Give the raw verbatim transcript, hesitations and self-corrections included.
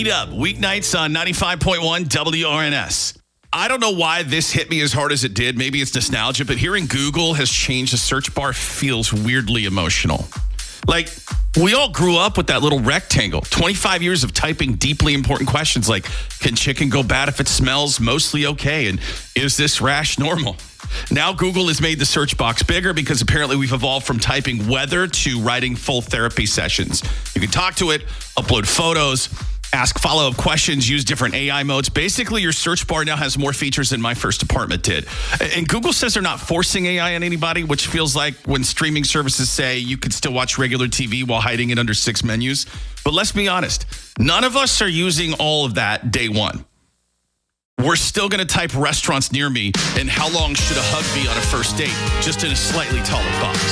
Beat-Up, weeknights on ninety-five point one W R N S. I don't know why this hit me as hard as it did. Maybe it's nostalgia, but hearing Google has changed the search bar feels weirdly emotional. Like, we all grew up with that little rectangle. twenty-five years of typing deeply important questions like, can chicken go bad if it smells mostly okay? And is this rash normal? Now Google has made the search box bigger because apparently we've evolved from typing weather to writing full therapy sessions. You can talk to it, upload photos, ask follow-up questions, use different A I modes. Basically, your search bar now has more features than my first apartment did. And Google says they're not forcing A I on anybody, which feels like when streaming services say you can still watch regular T V while hiding it under six menus. But let's be honest, none of us are using all of that day one. We're still going to type restaurants near me and how long should a hug be on a first date, just in a slightly taller box.